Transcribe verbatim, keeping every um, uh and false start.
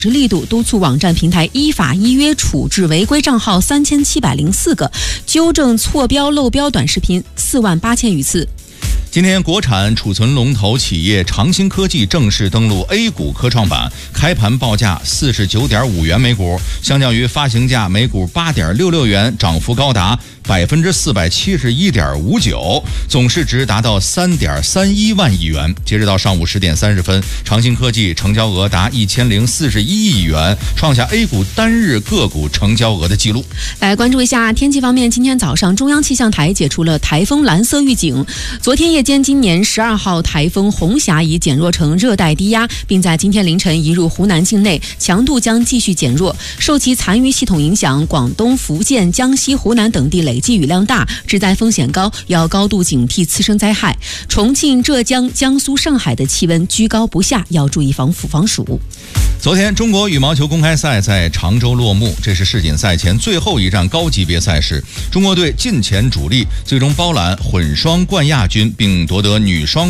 力度，督促网站平台依法依约处置违规账号三千七百零四个，纠正错标漏标短视频四万八千余次。 今天，国产储存龙头企业长兴科技正式登陆 A 股科创板，开盘报价四十九点五元每股，相较于发行价每股八点六六元，涨幅高达百分之四百七十一点五九，总市值达到三点三一万亿元。截止到上午十点三十分，长兴科技成交额达一千零四十一亿元，创下 A 股单日个股成交额的记录。 来关注一下天气方面，今天早上中央气象台解除了台风蓝色预警。昨天夜间，今年十二号台风红霞已减弱成热带低压，并在今天凌晨移入湖南境内，强度将继续减弱。受其残余系统影响，广东、福建、江西、湖南等地累计雨量大，致灾风险高，要高度警惕次生灾害。重庆、浙江、江苏、上海的气温居高不下，要注意防腐防暑。 昨天，中国羽毛球公开赛在常州落幕，这是世锦赛前最后一站高级别赛事。中国队近前主力，最终包揽混双冠亚军，并夺得女双